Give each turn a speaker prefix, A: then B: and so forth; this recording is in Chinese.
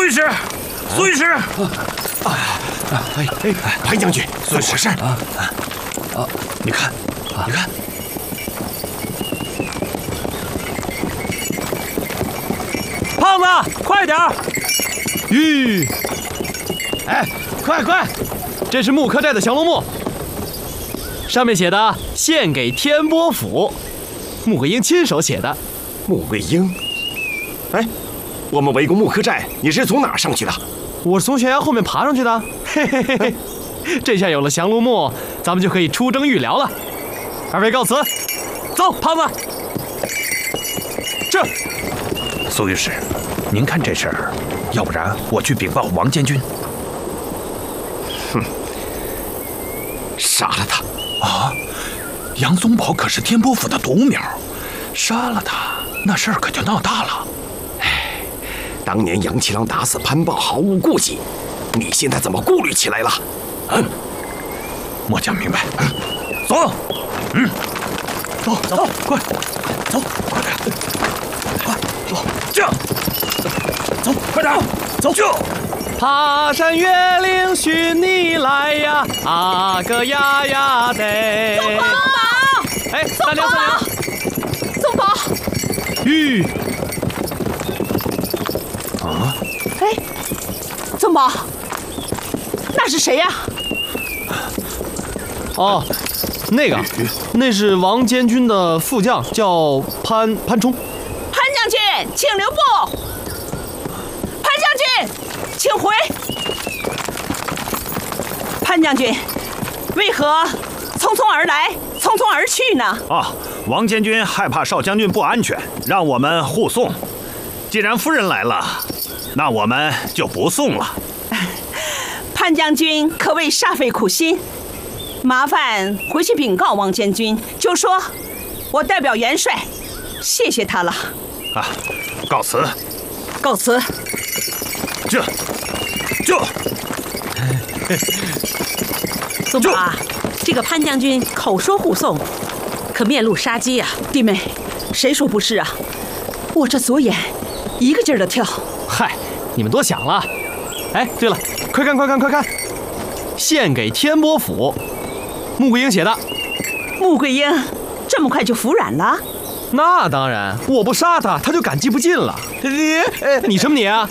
A: 苏御史，苏御史！
B: 潘将军，怎么回事？
A: 你看，你看，
C: 胖子，快点儿！吁！哎，快！这是木刻寨的降龙木，上面写的“献给天波府”，穆桂英亲手写的。
B: 穆桂英？哎，我们围攻木刻寨，你是从哪儿上去的？
C: 我是从悬崖后面爬上去的。嘿嘿嘿嘿，这下有了降龙木，咱们就可以出征预辽了。二位告辞，走，胖子。这，
A: 苏御史，您看这事儿，要不然我去禀报王监军。
B: 杀了他！
A: 啊，杨宗保可是天波府的独苗，杀了他，那事儿可就闹大了。
B: 当年杨七郎打死潘豹毫无顾忌，你现在怎么顾虑起来了？
A: 末将明白。走，走，快，走，快点，快，走，这样，走，快点，走，就。
C: 爬山越岭寻你来呀，啊个呀呀得！
D: 宗保，
C: 哎，三两，
D: 宗保，
C: 吁！
D: 哎，宗保，那是谁呀？
C: 哦，那是王监军的副将，叫潘冲。
D: 潘将军，请留步。潘将军，请回。潘将军，为何匆匆而来，匆匆而去呢？
E: 啊，王监军害怕少将军不安全，让我们护送。既然夫人来了，那我们就不送了。
D: 潘将军可谓煞费苦心，麻烦回去禀告王监军，就说我代表元帅，谢谢他了。
E: 啊，告辞。
D: 告辞。
E: 这。
F: 宗保啊，这个潘将军口说护送，可面露杀机啊！
D: 弟妹，谁说不是啊？我这左眼一个劲儿的跳。
C: 嗨，你们多想了。哎，对了，快看，献给天波府，穆桂英写的。
D: 穆桂英这么快就服软了？
C: 那当然，我不杀他，他就感激不尽了。你什么你啊？